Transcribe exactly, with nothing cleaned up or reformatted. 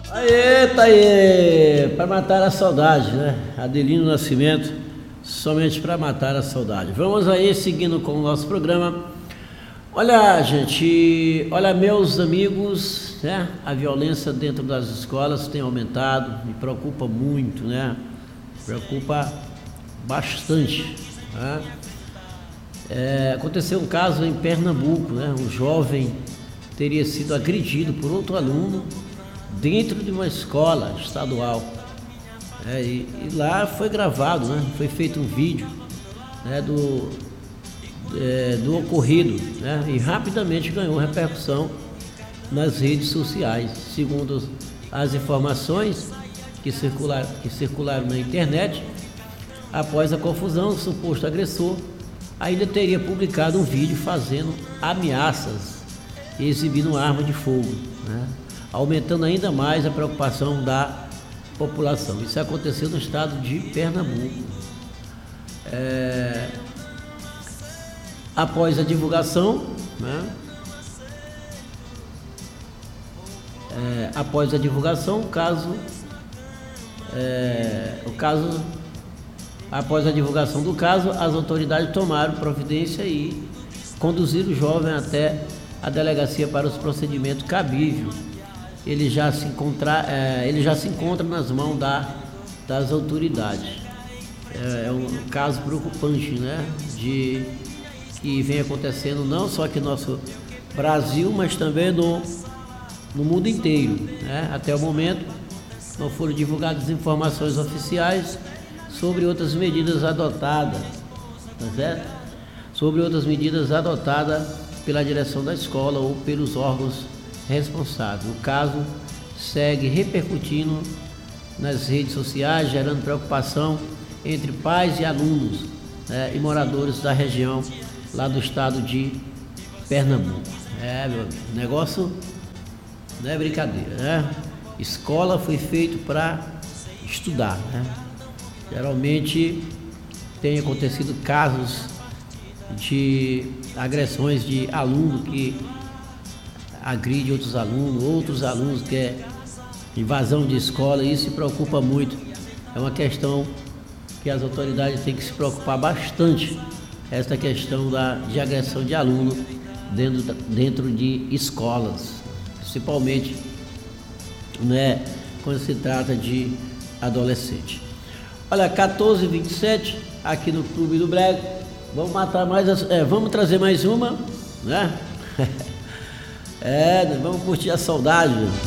Aê, tá aí, para matar a saudade, né? Adelino Nascimento, somente para matar a saudade. Vamos aí, seguindo com o nosso programa. Olha, gente, olha, meus amigos, né? A violência dentro das escolas tem aumentado, me preocupa muito, né? Preocupa bastante, né? É, aconteceu um caso em Pernambuco, né? Um jovem teria sido agredido por outro aluno dentro de uma escola estadual, é, e, e lá foi gravado, né? Foi feito um vídeo, né, do, é, do ocorrido, né? E rapidamente ganhou repercussão nas redes sociais. Segundo as informações que circularam, que circularam na internet, após a confusão, o suposto agressor ainda teria publicado um vídeo fazendo ameaças e exibindo uma arma de fogo, né? Aumentando ainda mais a preocupação da população. Isso aconteceu no estado de Pernambuco. É... Após a divulgação, né? É... Após a divulgação, o caso, é... o caso, após a divulgação do caso, as autoridades tomaram providência e conduziram o jovem até a delegacia para os procedimentos cabíveis. Ele já se encontra, é, ele já se encontra nas mãos da, das autoridades. É, é um caso preocupante, né? De que vem acontecendo não só aqui no nosso Brasil, mas também no, no mundo inteiro, né? Até o momento não foram divulgadas informações oficiais sobre outras medidas adotadas, tá certo? Sobre outras medidas adotadas pela direção da escola ou pelos órgãos responsável. O caso segue repercutindo nas redes sociais, gerando preocupação entre pais e alunos, né, e moradores da região lá do estado de Pernambuco. É, meu negócio não é brincadeira, né? Escola foi feito para estudar, né? Geralmente tem acontecido casos de agressões de aluno que agride outros alunos, outros alunos que é invasão de escola. Isso se preocupa muito. É uma questão que as autoridades têm que se preocupar bastante, essa questão da, de agressão de aluno dentro, dentro de escolas, principalmente, né, quando se trata de adolescente. Olha, quatorze e vinte e sete aqui no Clube do Brega. Vamos matar mais, as, é, vamos trazer mais uma, né? É, vamos curtir a saudade.